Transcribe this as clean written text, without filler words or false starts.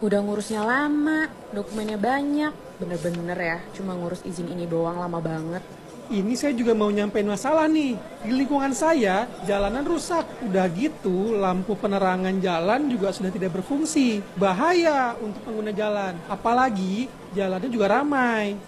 Udah ngurusnya lama, dokumennya banyak. Bener-bener ya, cuma ngurus izin ini doang lama banget. Ini saya juga mau nyampein masalah nih. Di lingkungan saya, jalanan rusak. Udah gitu, lampu penerangan jalan juga sudah tidak berfungsi. Bahaya untuk pengguna jalan. Apalagi jalannya juga ramai.